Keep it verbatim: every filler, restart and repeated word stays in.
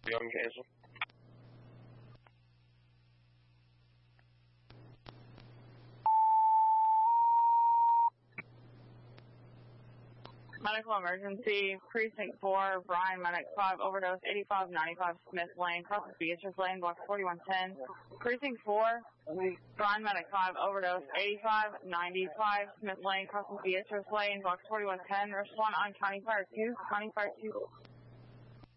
Young Hazel. Medical emergency, precinct four, Brian, medic five, overdose, eighty-five ninety-five Smith Lane, crossing Beatrice Lane, block forty-one ten. Precinct four, Brian, medic five, overdose, eighty-five ninety-five Smith Lane, crossing Beatrice Lane, block forty-one ten. Respond on County Fire two, County Fire two.